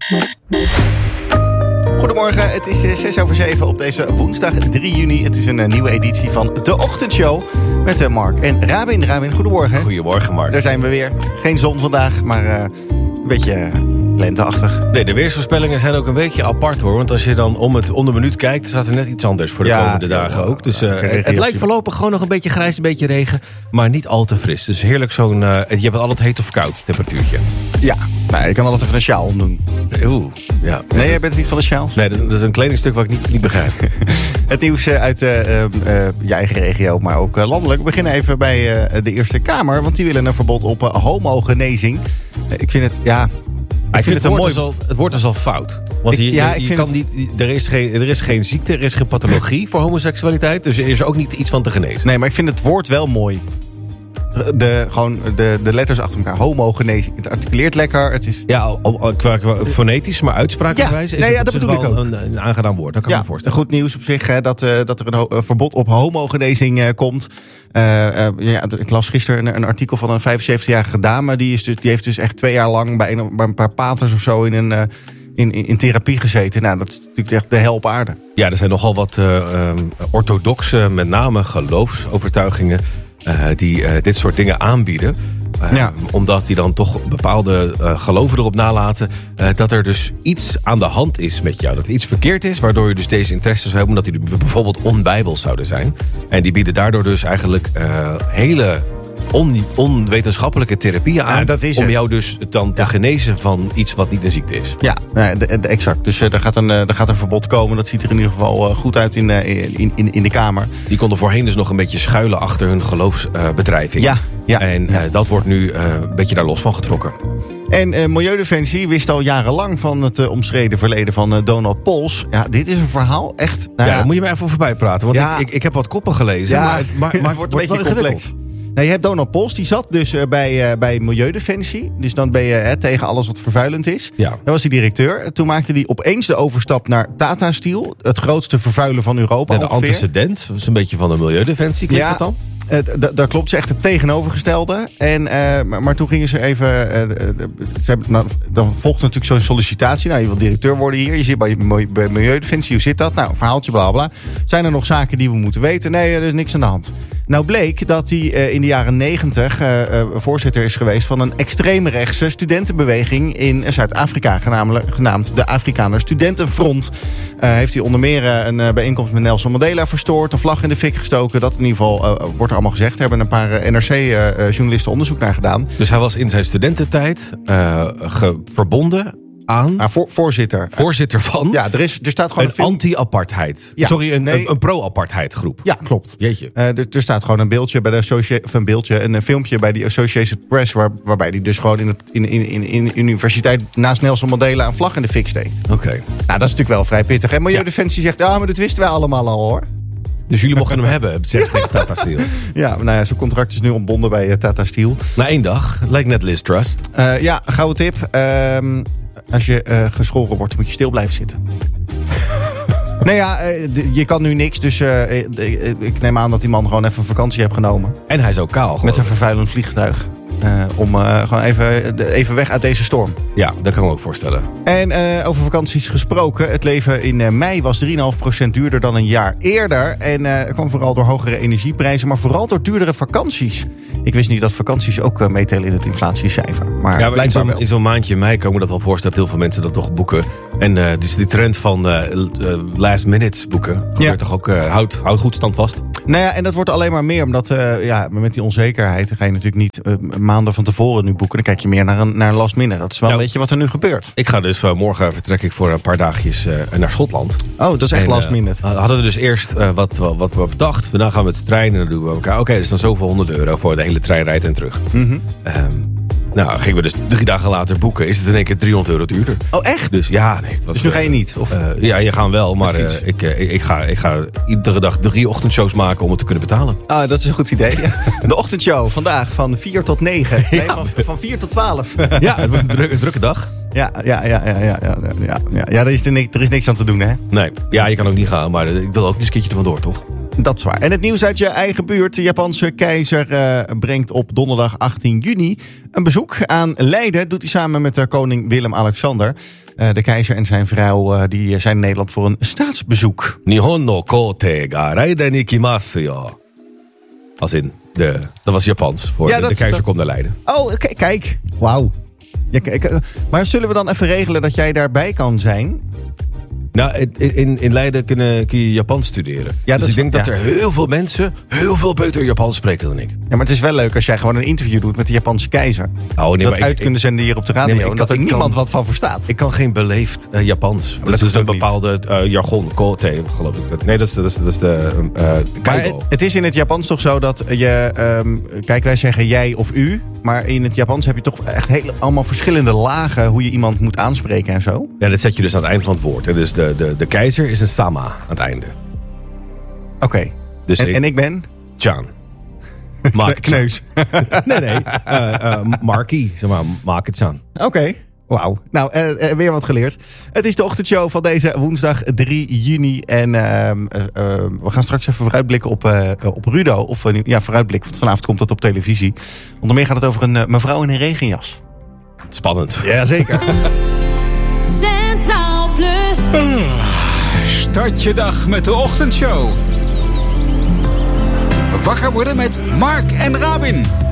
Goedemorgen, het is 6:07 op deze woensdag 3 juni. Het is een nieuwe editie van De Ochtendshow met Mark en Rabin. Rabin, goedemorgen. Goedemorgen, Mark. Daar zijn we weer. Geen zon vandaag, maar een beetje lenteachtig. Nee, de weersvoorspellingen zijn ook een beetje apart, hoor. Want als je dan om de minuut kijkt, staat er net iets anders voor de komende dagen ook. Dus het lijkt voorlopig gewoon nog een beetje grijs, een beetje regen. Maar niet al te fris. Dus heerlijk zo'n... je hebt altijd heet of koud temperatuurtje. Ja, nou, je kan altijd even een sjaal omdoen. Oeh, ja. Nee, jij bent niet van de sjaals? Nee, dat is een kledingstuk wat ik niet begrijp. Het nieuws uit je eigen regio, maar ook landelijk. We beginnen even bij de Eerste Kamer, want die willen een verbod op homogenezing. Ik vind het, ja... Ik vind het woord is al fout. Want er is geen ziekte, er is geen pathologie voor homoseksualiteit. Dus er is ook niet iets van te genezen. Nee, maar ik vind het woord wel mooi. De letters achter elkaar. Homogenezing. Het articuleert lekker. Het is... Ja, qua fonetisch, maar uitspraakgewijs is het wel een aangenaam woord. Dat kan ik me voorstellen. Goed nieuws op zich, hè, dat er een verbod op homogenezing komt. Ik las gisteren een artikel van een 75-jarige dame. Die heeft dus echt 2 jaar lang bij een paar paters of zo in therapie gezeten. Nou, dat is natuurlijk echt de hel op aarde. Ja, er zijn nogal wat orthodoxe, met name geloofsovertuigingen, die dit soort dingen aanbieden. Omdat die dan toch bepaalde geloven erop nalaten dat er dus iets aan de hand is met jou. Dat er iets verkeerd is, waardoor je dus deze interesse zou hebben, omdat die bijvoorbeeld onbijbels zouden zijn. En die bieden daardoor dus eigenlijk hele onwetenschappelijke therapieën aan, om jou dus dan te genezen van iets wat niet een ziekte is. Ja, exact. Dus er gaat een verbod komen. Dat ziet er in ieder geval goed uit in de Kamer. Die konden voorheen dus nog een beetje schuilen achter hun geloofsbedrijving. En dat wordt nu een beetje daar los van getrokken. En Milieudefensie wist al jarenlang van het omstreden verleden van Donald Pols. Ja, dit is een verhaal echt... daar moet je me even voorbij praten. Want ik heb wat koppen gelezen, maar het wordt een beetje complex. Nou, je hebt Donald Pols, die zat dus bij Milieudefensie. Dus dan ben je tegen alles wat vervuilend is. Ja. Dan was hij directeur. Toen maakte hij opeens de overstap naar Tata Steel. Het grootste vervuiler van Europa. Ja, de antecedent, dat is een beetje van de Milieudefensie, klinkt dat dan? Dat klopt, ze echt het tegenovergestelde. Maar toen gingen ze even... dan volgt natuurlijk zo'n sollicitatie. Nou, je wil directeur worden hier. Je zit bij Milieudefensie. Hoe zit dat? Nou, verhaaltje, bla bla. Zijn er nog zaken die we moeten weten? Nee, er is niks aan de hand. Nou bleek dat hij in de jaren 90 voorzitter is geweest van een extreemrechtse studentenbeweging in Zuid-Afrika, genaamd de Afrikaner Studentenfront. Heeft hij onder meer een bijeenkomst met Nelson Mandela verstoord, een vlag in de fik gestoken. Dat in ieder geval wordt er allemaal gezegd. Er hebben een paar NRC-journalisten onderzoek naar gedaan. Dus hij was in zijn studententijd verbonden aan... Voorzitter. Voorzitter van... Ja, er staat gewoon een anti-apartheid. Ja, sorry, een pro-apartheid groep. Ja, klopt. Jeetje. Er staat gewoon een beeldje bij een filmpje bij die Associated Press, waarbij die dus gewoon in de universiteit naast Nelson Mandela een vlag in de fik steekt. Oké. Nou, dat is natuurlijk wel vrij pittig. En Milieudefensie zegt, maar dat wisten wij allemaal al, hoor. Dus jullie mochten hem hebben, zegt tegen Tata Steel. Ja, zijn contract is nu ontbonden bij Tata Steel. Na 1 dag, lijkt net Liz Truss. Gouden tip. Als je geschoren wordt, moet je stil blijven zitten. Je kan nu niks, dus ik neem aan dat die man gewoon even vakantie heeft genomen. En hij is ook kaal. Met een vervuilend vliegtuig. Om gewoon even weg uit deze storm. Ja, dat kan ik me ook voorstellen. En over vakanties gesproken. Het leven in mei was 3,5% duurder dan een jaar eerder. En kwam vooral door hogere energieprijzen, maar vooral door duurdere vakanties. Ik wist niet dat vakanties ook meetellen in het inflatiecijfer. Maar in zo'n maandje mei kan ik me dat wel voorstellen dat heel veel mensen dat toch boeken. En dus die trend van last minutes boeken gebeurt toch ook, houdt goed stand vast. Nou ja, en dat wordt alleen maar meer, omdat met die onzekerheid ga je natuurlijk niet maanden van tevoren nu boeken. Dan kijk je meer naar een last minute. Dat is wel een beetje wat er nu gebeurt. Ik ga dus morgen vertrek ik voor een paar dagjes naar Schotland. Oh, dat is echt last minute. Hadden we dus eerst wat we bedacht. Daarna gaan we met de trein en dan doen we elkaar. Oké, dus dan zoveel €100 voor de hele treinrijd en terug. Mm-hmm. Gingen we dus 3 dagen later boeken. Is het in één keer €300 duurder. Oh, echt? Dus ja, nee. Het was, dus nu ga je niet? Of? Je gaat wel, maar ik ga iedere dag 3 ochtendshows maken om het te kunnen betalen. Ah, dat is een goed idee. De ochtendshow vandaag van 4 tot 9. Nee, van 4 tot 12. Ja, het was een drukke dag. Ja, er is niks aan te doen, hè? Nee, je kan ook niet gaan, maar ik wil ook eens een keertje er vandoor, toch? Dat is waar. En het nieuws uit je eigen buurt. De Japanse keizer brengt op donderdag 18 juni een bezoek aan Leiden. Doet hij samen met koning Willem-Alexander. De keizer en zijn vrouw die zijn in Nederland voor een staatsbezoek. Nihon no kote ga Leiden ikimasu yo. Als in, dat was Japans. Voor de keizer komt naar Leiden. Oh, kijk. Wauw. Ja, maar zullen we dan even regelen dat jij daarbij kan zijn? Nou, in Leiden kun je Japans studeren. Ja, dus ik denk dat er heel veel mensen heel veel beter Japans spreken dan ik. Ja, maar het is wel leuk als jij gewoon een interview doet met de Japanse keizer. Kunnen zenden hier op de radio. Dat er niemand wat van verstaat. Ik kan geen beleefd Japans. Dat is een bepaalde jargon. Kote, geloof ik. Nee, dat is de maar het is in het Japans toch zo dat je... kijk, wij zeggen jij of u. Maar in het Japans heb je toch echt allemaal verschillende lagen... hoe je iemand moet aanspreken en zo. Ja, dat zet je dus aan het eind van het woord. En dus de keizer is een sama aan het einde. Oké. Dus en ik ben? Chan. Kneus. Nee. Markie, zeg maar. Maak het Chan. Oké. Wauw. Nou, weer wat geleerd. Het is de ochtendshow van deze woensdag 3 juni. En we gaan straks even vooruitblikken op Rudo. Of vooruitblik, want vanavond komt dat op televisie. Onder meer gaat het over een mevrouw in een regenjas. Spannend. Ja, zeker. Centraal Plus. Start je dag met de ochtendshow. Wakker worden met Mark en Rabin.